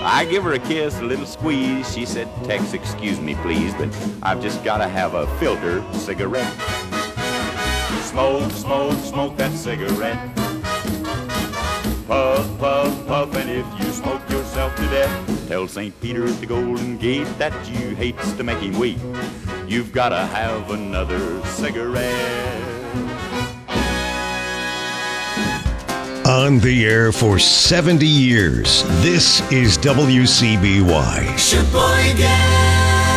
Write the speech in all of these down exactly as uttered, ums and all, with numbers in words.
I give her a kiss, a little squeeze. She said, Tex, excuse me, please, but I've just got to have a filter cigarette. Smoke, smoke, smoke that cigarette. Puff, puff, puff, and if you smoke yourself to death, tell Saint Peter at the Golden Gate that you hates to make him wait. You've got to have another cigarette. On the air for seventy years, this is W C B Y. Sheboygan!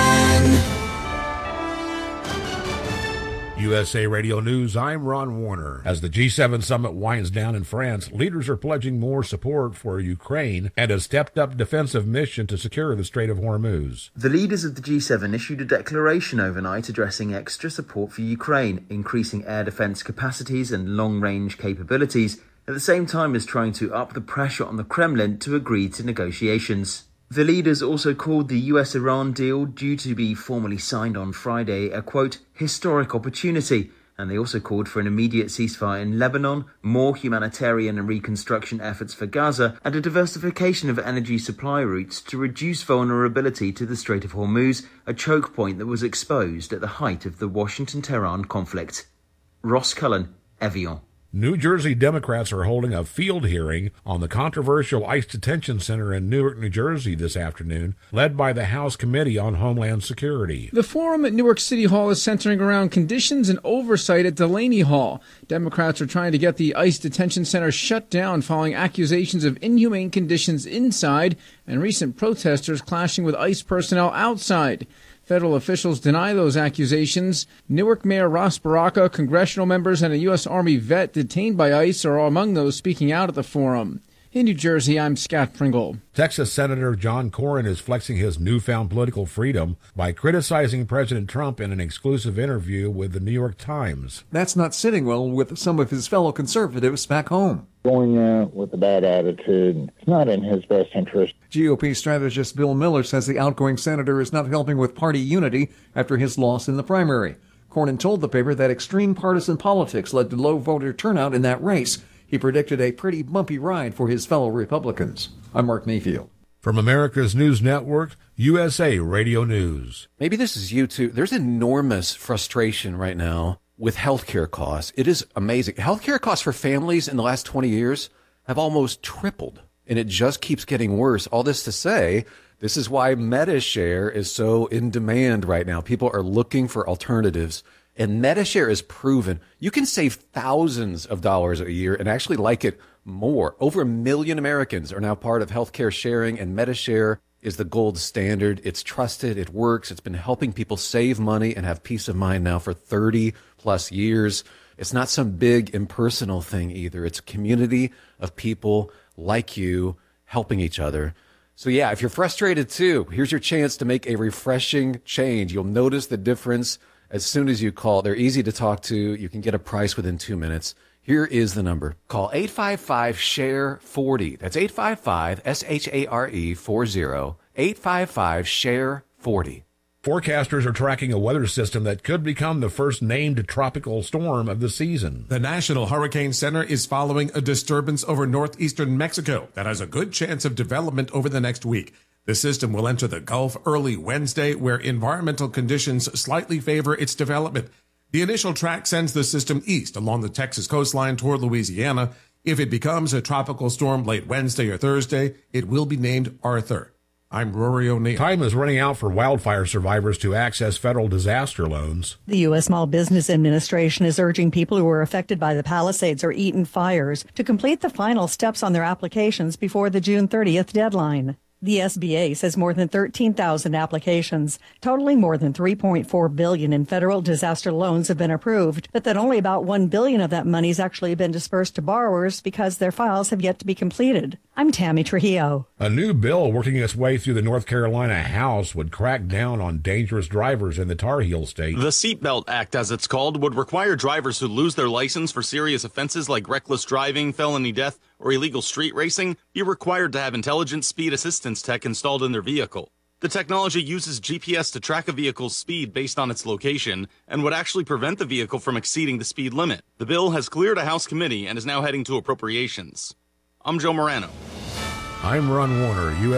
U S A Radio News, I'm Ron Warner. As the G seven summit winds down in France, leaders are pledging more support for Ukraine and a stepped-up defensive mission to secure the Strait of Hormuz. The leaders of the G seven issued a declaration overnight addressing extra support for Ukraine, increasing air defense capacities and long-range capabilities, at the same time as trying to up the pressure on the Kremlin to agree to negotiations. The leaders also called the U S Iran deal, due to be formally signed on Friday, a, quote, historic opportunity, and they also called for an immediate ceasefire in Lebanon, more humanitarian and reconstruction efforts for Gaza, and a diversification of energy supply routes to reduce vulnerability to the Strait of Hormuz, a choke point that was exposed at the height of the Washington-Tehran conflict. Ross Cullen, Evian. New Jersey Democrats are holding a field hearing on the controversial ICE detention center in Newark, New Jersey this afternoon, led by the House Committee on Homeland Security. The forum at Newark City Hall is centering around conditions and oversight at Delaney Hall. Democrats are trying to get the ICE detention center shut down following accusations of inhumane conditions inside and recent protesters clashing with ICE personnel outside. Federal officials deny those accusations. Newark Mayor Ross Baraka, congressional members, and a U S Army vet detained by ICE are among those speaking out at the forum. In New Jersey, I'm Scott Pringle. Texas Senator John Cornyn is flexing his newfound political freedom by criticizing President Trump in an exclusive interview with the New York Times. That's not sitting well with some of his fellow conservatives back home. Going out with a bad attitude, it's not in his best interest. G O P strategist Bill Miller says the outgoing senator is not helping with party unity after his loss in the primary. Cornyn told the paper that extreme partisan politics led to low voter turnout in that race. He predicted a pretty bumpy ride for his fellow Republicans. I'm Mark Mayfield. From America's News Network, U S A Radio News. Maybe this is you too. There's enormous frustration right now with healthcare costs. It is amazing. Healthcare costs for families in the last twenty years have almost tripled, and it just keeps getting worse. All this to say, this is why MediShare is so in demand right now. People are looking for alternatives. And MediShare is proven you can save thousands of dollars a year and actually like it more. Over a million Americans are now part of healthcare sharing, and MediShare is the gold standard. It's trusted. It works. It's been helping people save money and have peace of mind now for thirty plus years. It's not some big impersonal thing either. It's a community of people like you helping each other. So yeah, if you're frustrated too, here's your chance to make a refreshing change. You'll notice the difference as soon as you call. They're easy to talk to. You can get a price within two minutes. Here is the number. Call eight five five, S H A R E, forty. That's eight five five, S H A R E, forty. eight five five, S H A R E, forty. Forecasters are tracking a weather system that could become the first named tropical storm of the season. The National Hurricane Center is following a disturbance over northeastern Mexico that has a good chance of development over the next week. The system will enter the Gulf early Wednesday, where environmental conditions slightly favor its development. The initial track sends the system east along the Texas coastline toward Louisiana. If it becomes a tropical storm late Wednesday or Thursday, it will be named Arthur. I'm Rory O'Neill. Time is running out for wildfire survivors to access federal disaster loans. The U S Small Business Administration is urging people who were affected by the Palisades or Eaton fires to complete the final steps on their applications before the June thirtieth deadline. The S B A says more than thirteen thousand applications, totaling more than three point four billion dollars in federal disaster loans, have been approved, but that only about one billion dollars of that money has actually been dispersed to borrowers because their files have yet to be completed. I'm Tammy Trujillo. A new bill working its way through the North Carolina House would crack down on dangerous drivers in the Tar Heel state. The Seatbelt Act, as it's called, would require drivers who lose their license for serious offenses like reckless driving, felony death, or illegal street racing be required to have intelligent speed assistance tech installed in their vehicle. The technology uses G P S to track a vehicle's speed based on its location and would actually prevent the vehicle from exceeding the speed limit. The bill has cleared a House committee and is now heading to appropriations. I'm Joe Morano. I'm Ron Warner, U S